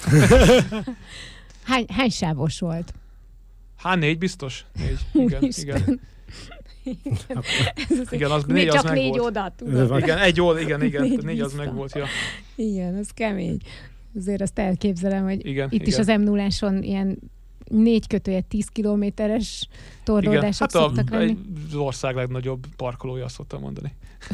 Hány sávos volt? 4 biztos. 4. Igen. Igen, az 4 az csak meg 4 volt. oda, tudod. Igen, 4 az meg volt, ja. Igen, az kemény. Azért azt elképzelem, hogy igen. is az M0-áson ilyen 4/10 kilométeres torlódások szoktak lenni. Az ország legnagyobb parkolója, azt szoktam mondani.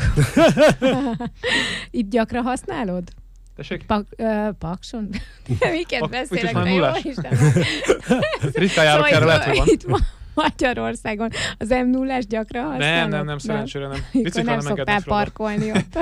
Itt gyakran használod? Tessék? Pakson? Miket beszélek, de jó Isten. Ritkán járok erre, lehet, hogy van. Itt Magyarországon az M0-ás gyakran használod? Nem, szerencsére nem. Mikor nem szoktál parkolni ott.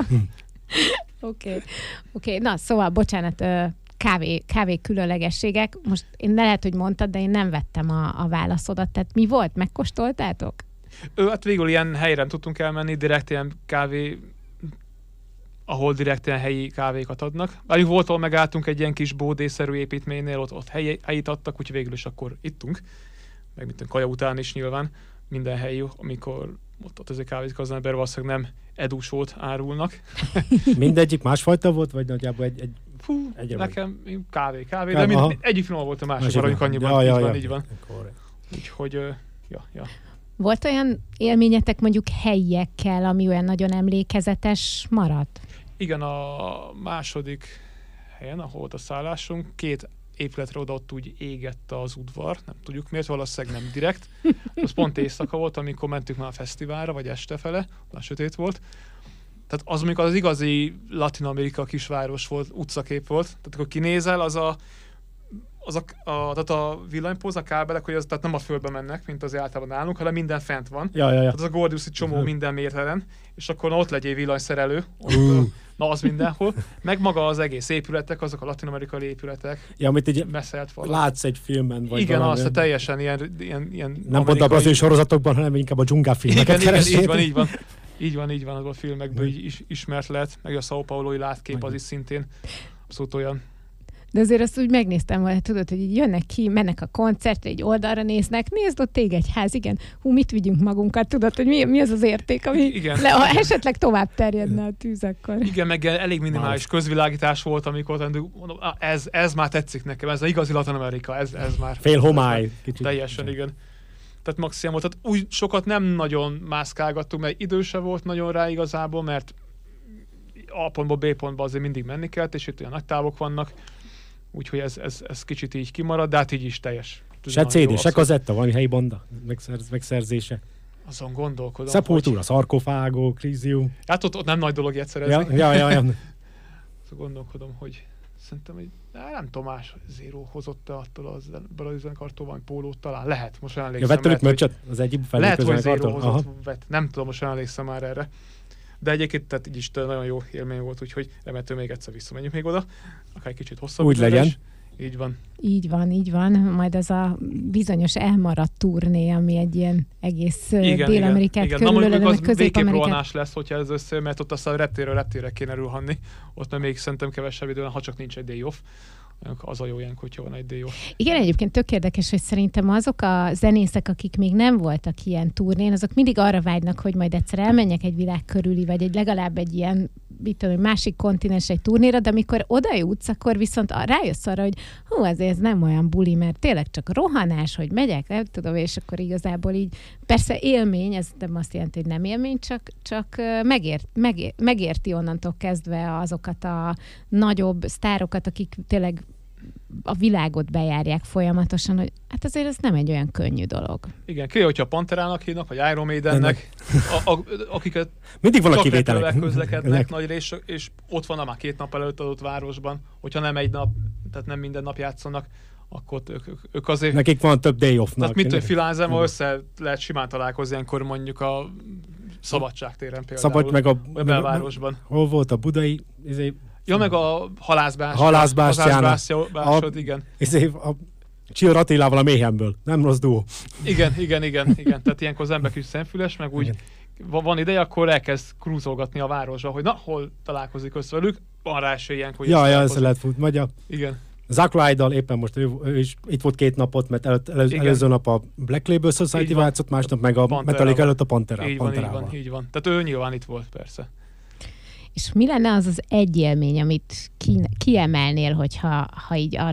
Oké. Na, szóval, bocsánat, kávé különlegességek. Most én lehet, hogy mondtad, de én nem vettem a válaszodat. Tehát mi volt? Megkóstoltátok? Hát végül ilyen helyre tudtunk elmenni, direkt ilyen kávé, ahol direkt ilyen helyi kávékat adnak. Vagyunk volt, ahol megálltunk egy ilyen kis bódészerű építménynél, ott helyit adtak, úgyhogy végül is akkor ittunk. Meg mint kaja után is nyilván minden helyi, amikor ott azért kávézik az ember, valószínűleg nem edúsót árulnak. Mindegyik másfajta volt, vagy nagyjából egy nekem kávé, de egyik finom volt a másik, maradjuk annyiban, így van. Úgyhogy, ja. Volt olyan élményetek mondjuk helyiekkel, ami olyan nagyon emlékezetes maradt? Igen, a második helyen, ahol volt a szállásunk, 2 épületre oda ott úgy égett az udvar, nem tudjuk miért, valószínűleg nem direkt. Az pont éjszaka volt, amikor mentünk már a fesztiválra, vagy este fele, már sötét volt. Tehát az, amikor az igazi Latin Amerika kisváros volt, utcakép volt, tehát akkor kinézel, tehát a villanypóz, a kábelek, hogy az tehát nem a földbe mennek, mint az általában nálunk, hanem minden fent van. Ja. Tehát az a Gordiuszi csomó minden mértelen, és akkor ott legyél villanyszerelő, na az mindenhol. Meg maga az egész épületek, azok a latin-amerikai épületek. Ja, amit így látsz egy filmen, vagy igen, azt teljesen ilyen nem pont a brazil sorozatokban, hanem inkább a dzsungelfilmeket keressétek. Így van, az a filmekből ismert lehet, meg a São Paulo-i látkép az is szintén abszolút olyan. De azért azt úgy megnéztem, hogy tudod, hogy így jönnek ki, mennek a koncertre, egy oldalra néznek, nézd ott egy ház, igen, mit vigyünk magunkat, tudod, hogy mi az az érték, ami ha esetleg tovább terjedne a tűz, akkor. Igen, meg elég minimális közvilágítás volt, amikor mondom, ez már tetszik nekem, ez az igazi Latin Amerika, ez már. Fél homály. Teljesen, igen. Tehát maximum volt. Tehát úgy sokat nem nagyon mászkálgattunk, mert idő se volt nagyon rá igazából, mert A pontból B pontba azért mindig menni kellett, és itt olyan nagy távok vannak, úgyhogy ez kicsit így kimarad, de hát így is teljes. Se CD, se kazetta, van helyi banda megszerzése. Azon gondolkodom. Szepultúra, szarkofágó, Krízium. Hát ott nem nagy dolog ilyet szerezni. Ja. Szóval gondolkodom, hogy szerintem egy, nem tudom, más Zero hozott attól az zenekartól, vagy Pólót talán. Lehet, most olyan emlékszem. Ja, vettelük meccsot az egyik lehet, hogy Zero hozott, nem tudom, most olyan emlékszem már erre. De egyébként tehát így is nagyon jó élmény volt, úgyhogy remélhetően még egyszer visszamegyünk még oda. Akár egy kicsit hosszabb. Úgy legyen. Így van. Majd az a bizonyos elmaradt turné, ami egy ilyen egész Dél-Amerikát körülölelő, meg Közép-Amerikát. lesz, hogyha ez össze, mert ott aztán reptérre kéne ruhanni. Ott már még szerintem kevesebb időn, ha csak nincs egy day off. Az a jó ilyenkor, hogyha van egy day off. Igen, egyébként tök érdekes, hogy szerintem azok a zenészek, akik még nem voltak ilyen turnén, azok mindig arra vágynak, hogy majd egyszer elmenjek egy világ körüli, vagy legalább egy ilyen másik kontinens egy turnéra, de amikor oda jutsz, akkor viszont rájössz arra, hogy azért ez nem olyan buli, mert tényleg csak rohanás, hogy megyek, nem tudom, és akkor igazából így, persze élmény, ez nem azt jelenti, hogy nem élmény, csak megérti onnantól kezdve azokat a nagyobb sztárokat, akik tényleg a világot bejárják folyamatosan, hogy hát azért ez nem egy olyan könnyű dolog. Igen, hogyha a Panterának hívnak, vagy Iron Maidennek, akiket mindig van a kivételek közlekednek nagy rész, és ott van már 2 nap előtt adott városban, hogyha nem egy nap, tehát nem minden nap játszanak, akkor ők azért... Nekik van több day off-nak. Tehát hogy Filánzával össze lehet simán találkozni ilyenkor mondjuk a Szabadságtéren például, meg a belvárosban. Hol volt a budai... Ja, meg a halászbástyád, igen. A Csillar Attilával a Méhemből. Nem rossz duó. Igen. Tehát ilyenkor az ember kis szemfüles, meg úgy van ideje, akkor elkezd krúzolgatni a városba, hogy hol találkozik össze velük. Van rá esély ilyenkor. Ja, ez lehet fut. Igen. Zack Ryder éppen most ő is itt volt 2 napot, mert előző nap a Black Label Society játszott, másnap meg a Metallica előtt a Panterával. Így van. Tehát ő nyilván itt volt, persze. És mi lenne az egy élmény, amit kiemelnél, hogyha így arra